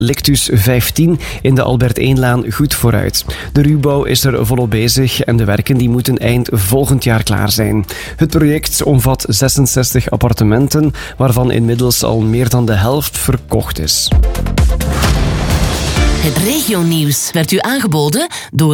Lictus 15 in de Albert Eenlaan goed vooruit. De ruwbouw is er volop bezig en de werken die moeten eind volgend jaar klaar zijn. Het project omvat 66 appartementen, waarvan inmiddels al meer dan de helft verkocht is. Het regionieuws werd u aangeboden door